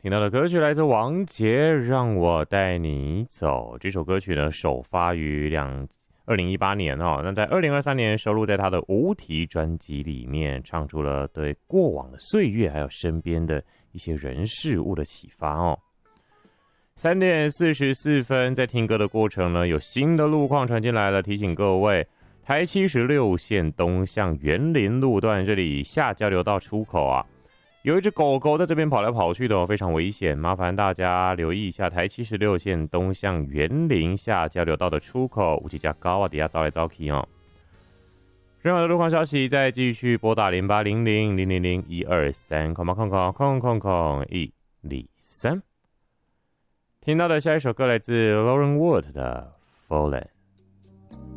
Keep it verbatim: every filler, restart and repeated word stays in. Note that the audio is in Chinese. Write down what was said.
听到的歌曲来自王杰，让我带你走。这首歌曲呢，首发于两二零一八年哦，那在二零二三年收录在他的无题专辑里面，唱出了对过往的岁月还有身边的一些人事物的启发哦。三点四十四分，在听歌的过程呢，有新的路况传进来了，提醒各位，台七十六线东向园林路段这里下交流道出口啊。有一只狗狗在这边跑来跑去的哦，非常危险，麻烦大家留意一下台七十六线东向园林下交流道的出口，有一只狗啊，底下走来走去哦。任何的路况消息，再继续拨打零八零零零零零一二三空空空空空空一二三。听到的下一首歌来自 Lauren Wood 的《Fallen》。